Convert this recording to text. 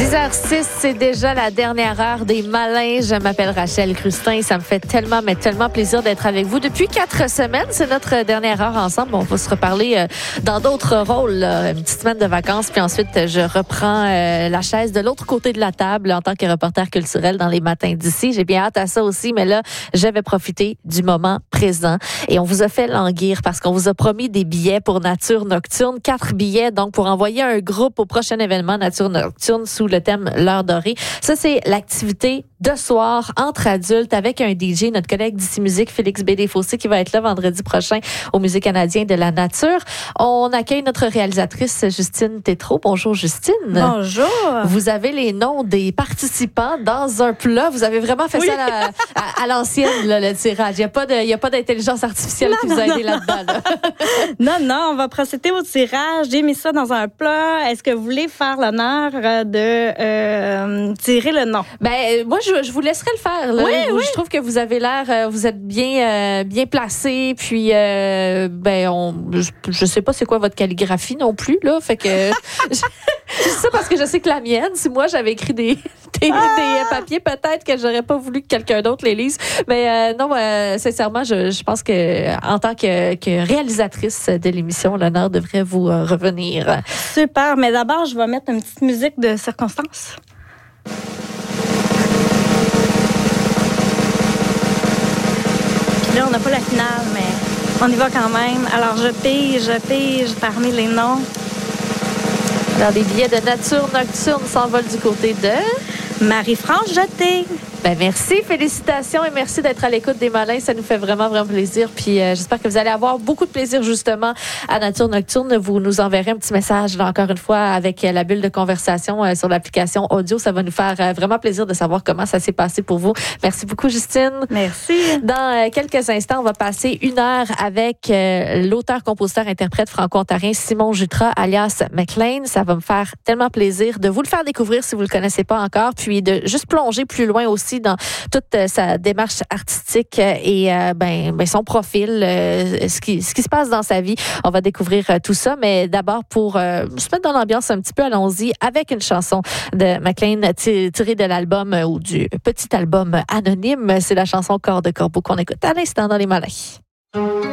10h06, c'est déjà la dernière heure des Malins. Je m'appelle Rachel Crustin. Ça me fait tellement plaisir d'être avec vous. Depuis 4 semaines, c'est notre dernière heure ensemble. On va se reparler dans d'autres rôles. Une petite semaine de vacances, puis ensuite, je reprends la chaise de l'autre côté de la table en tant que reporter culturel dans les matins d'ici. J'ai bien hâte à ça aussi, mais là, je vais profiter du moment présent. Et on vous a fait languir parce qu'on vous a promis des billets pour Nature Nocturne. 4 billets, donc, pour envoyer un groupe au prochain événement Nature Nocturne sous le thème L'heure dorée. Ça, c'est l'activité de soir entre adultes avec un DJ, notre collègue d'ici Musique, Félix Bédé-Fossé, qui va être là vendredi prochain au Musée canadien de la nature. On accueille notre réalisatrice Justine Tétrault. Bonjour, Justine. Bonjour. Vous avez les noms des participants dans un plat. Vous avez vraiment fait ça à l'ancienne, là, le tirage. Il n'y a pas d'intelligence artificielle qui vous a aidé là-dedans. Là. Non, on va procéder au tirage. J'ai mis ça dans un plat. Est-ce que vous voulez faire l'honneur de tirer le nom? Ben, moi, je vous laisserai le faire. Là. Oui. Je trouve que vous avez l'air, vous êtes bien placé. Puis, je sais pas c'est quoi votre calligraphie non plus là. Fait que je sais parce que je sais que la mienne, si moi j'avais écrit des papiers, peut-être que j'aurais pas voulu que quelqu'un d'autre les lise. Mais non, sincèrement, je pense que en tant que réalisatrice de l'émission, l'honneur devrait vous revenir. Super. Mais d'abord, je vais mettre une petite musique de circonstance. Là, on n'a pas la finale, mais on y va quand même. Alors, je pige parmi les noms. Alors, des billets de Nature Nocturne s'envolent du côté de Marie-France Jeté. Ben merci, félicitations et merci d'être à l'écoute des Malins. Ça nous fait vraiment plaisir. Puis j'espère que vous allez avoir beaucoup de plaisir justement à Nature Nocturne. Vous nous enverrez un petit message là, encore une fois avec la bulle de conversation sur l'application audio. Ça va nous faire vraiment plaisir de savoir comment ça s'est passé pour vous. Merci beaucoup, Justine. Merci. Dans quelques instants, on va passer 1 heure avec l'auteur, compositeur, interprète franco-ontarien Simon Jutras, alias McLean. Ça va me faire tellement plaisir de vous le faire découvrir si vous le connaissez pas encore, puis de juste plonger plus loin aussi dans toute sa démarche artistique et son profil, ce qui se passe dans sa vie. On va découvrir tout ça, mais d'abord pour se mettre dans l'ambiance un petit peu, allons-y avec une chanson de McLean tirée de l'album ou du petit album Anonyme. C'est la chanson Corps de Corbeau qu'on écoute à l'instant dans les Malins.